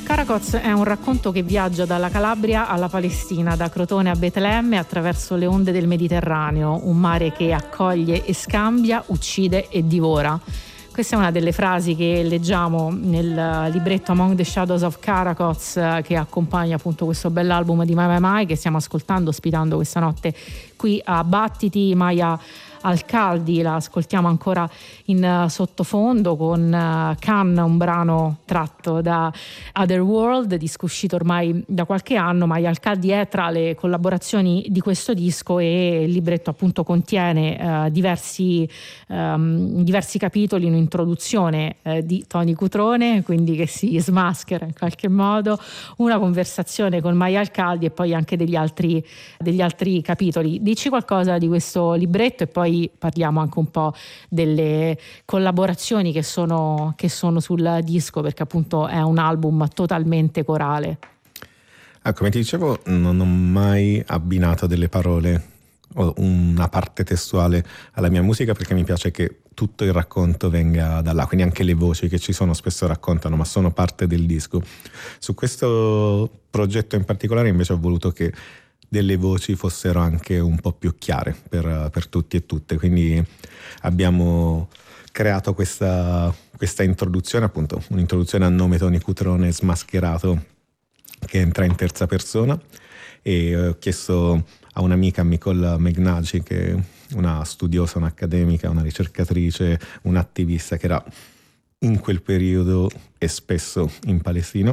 Caracoz è un racconto che viaggia dalla Calabria alla Palestina, da Crotone a Betlemme, attraverso le onde del Mediterraneo, un mare che accoglie e scambia, uccide e divora. Questa è una delle frasi che leggiamo nel libretto Among the Shadows of Caracoz, che accompagna appunto questo bell'album di Mai Mai Mai che stiamo ascoltando, ospitando questa notte qui a Battiti. Maya Alcaldi la ascoltiamo ancora in sottofondo con Can, un brano tratto da Otherworld, disco uscito ormai da qualche anno. Maya Alcaldi è tra le collaborazioni di questo disco e il libretto appunto contiene diversi capitoli, un'introduzione di Tony Cutrone, quindi che si smaschera in qualche modo, una conversazione con Maya Alcaldi e poi anche degli altri capitoli. Dici qualcosa di questo libretto e poi parliamo anche un po' delle collaborazioni che sono sul disco, perché appunto è un album totalmente corale. Come ti dicevo, non ho mai abbinato delle parole o una parte testuale alla mia musica, perché mi piace che tutto il racconto venga da là, quindi anche le voci che ci sono spesso raccontano, ma sono parte del disco. Su questo progetto in particolare invece ho voluto che delle voci fossero anche un po' più chiare per tutti e tutte, quindi abbiamo creato questa introduzione, appunto un'introduzione a nome Tony Cutrone smascherato, che entra in terza persona, e ho chiesto a un'amica, Nicole Megnaci, che è una studiosa, un'accademica, una ricercatrice, un'attivista che era in quel periodo e spesso in Palestina,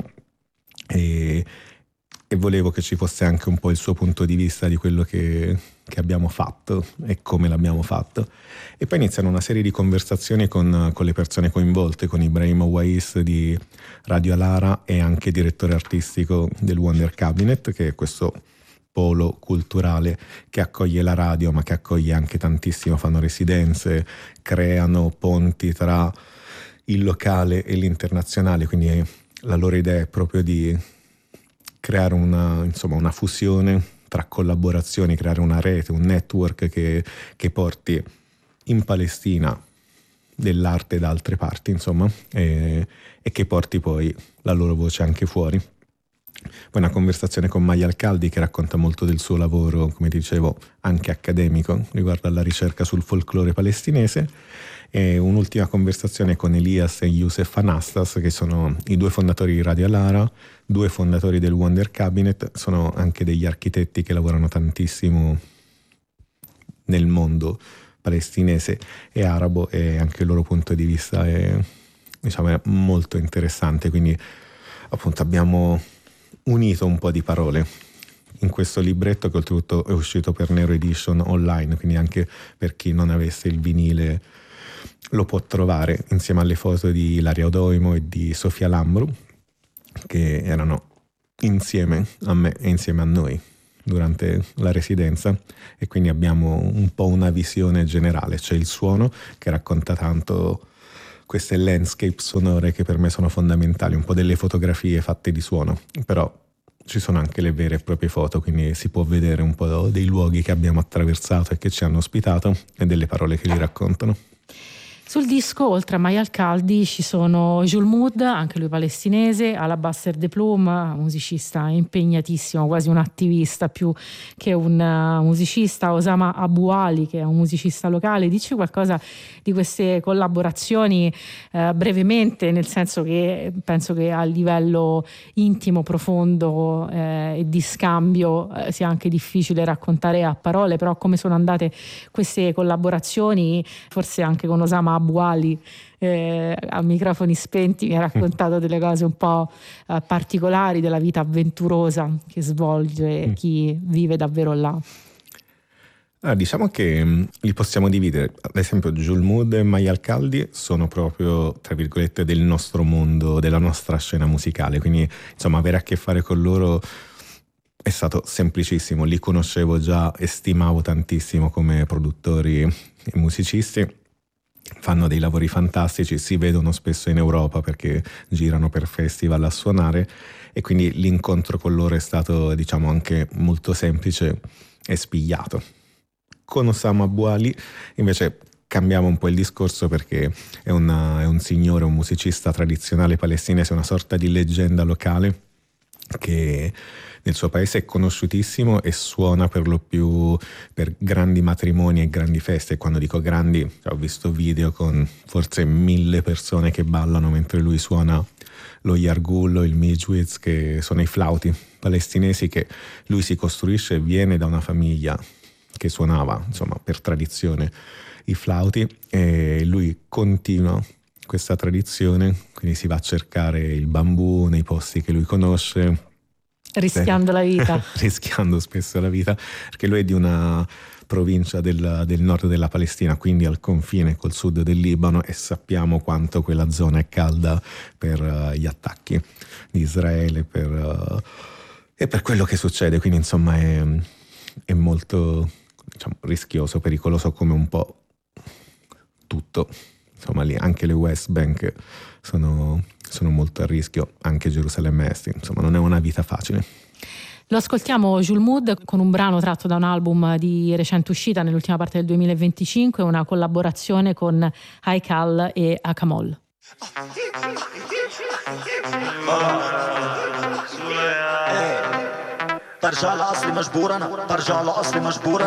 e volevo che ci fosse anche un po' il suo punto di vista di quello che abbiamo fatto e come l'abbiamo fatto. E poi iniziano una serie di conversazioni con le persone coinvolte, con Ibrahim Ouais di Radio Alara e anche direttore artistico del Wonder Cabinet, che è questo polo culturale che accoglie la radio ma che accoglie anche tantissimo, fanno residenze, creano ponti tra il locale e l'internazionale, quindi la loro idea è proprio di creare una fusione tra collaborazioni, creare una rete, un network che porti in Palestina dell'arte da altre parti, insomma, e che porti poi la loro voce anche fuori. Poi una conversazione con Maya Alcaldi, che racconta molto del suo lavoro, come dicevo, anche accademico, riguardo alla ricerca sul folklore palestinese, e un'ultima conversazione con Elias e Youssef Anastas, che sono i due fondatori di Radio Alara, due fondatori del Wonder Cabinet, sono anche degli architetti che lavorano tantissimo nel mondo palestinese e arabo, e anche il loro punto di vista è molto interessante, quindi appunto abbiamo unito un po' di parole in questo libretto, che oltretutto è uscito per Nero Edition online, quindi anche per chi non avesse il vinile lo può trovare, insieme alle foto di Ilaria Odoimo e di Sofia Lambru, che erano insieme a me e insieme a noi durante la residenza, e quindi abbiamo un po' una visione generale. C'è il suono che racconta tanto queste landscape sonore che per me sono fondamentali, un po' delle fotografie fatte di suono, però ci sono anche le vere e proprie foto, quindi si può vedere un po' dei luoghi che abbiamo attraversato e che ci hanno ospitato e delle parole che li raccontano. Sul disco, oltre a Maya Alcaldi, ci sono Jules Mood, anche lui palestinese, Alabaster de Plume, musicista impegnatissimo, quasi un attivista più che un musicista, Osama Abu Ali, che è un musicista locale. Dici qualcosa di queste collaborazioni brevemente, nel senso che penso che a livello intimo, profondo e di scambio sia anche difficile raccontare a parole, però come sono andate queste collaborazioni, forse anche con Osama Abu Ali a microfoni spenti mi ha raccontato delle cose un po' particolari della vita avventurosa che svolge chi vive davvero là. Diciamo che li possiamo dividere. Ad esempio Jules Mood e Maya Alcaldi sono proprio, tra virgolette, del nostro mondo, della nostra scena musicale, quindi insomma avere a che fare con loro è stato semplicissimo. Li conoscevo già e stimavo tantissimo come produttori e musicisti. Fanno dei lavori fantastici, si vedono spesso in Europa perché girano per festival a suonare, e quindi l'incontro con loro è stato, diciamo, anche molto semplice e spigliato. Con Osama Abu Ali invece cambiamo un po' il discorso, perché è un signore, un musicista tradizionale palestinese, una sorta di leggenda locale che nel suo paese è conosciutissimo e suona per lo più per grandi matrimoni e grandi feste. Quando dico grandi, ho visto video con forse 1000 persone che ballano mentre lui suona lo yargullo, il mijwiz, che sono i flauti palestinesi che lui si costruisce e viene da una famiglia che suonava, insomma, per tradizione i flauti, e lui continua questa tradizione, quindi si va a cercare il bambù nei posti che lui conosce, rischiando la vita. Rischiando spesso la vita, perché lui è di una provincia del nord della Palestina, quindi al confine col sud del Libano, e sappiamo quanto quella zona è calda per gli attacchi di Israele e per quello che succede, quindi insomma è molto, diciamo, rischioso, pericoloso, come un po' tutto. Insomma, lì anche le West Bank sono molto a rischio, anche Gerusalemme Est, insomma non è una vita facile. Lo ascoltiamo Julmud con un brano tratto da un album di recente uscita nell'ultima parte del 2025, una collaborazione con Haikal e Akamol. برجع لأصلي مجبور أنا برجع لأصلي مجبور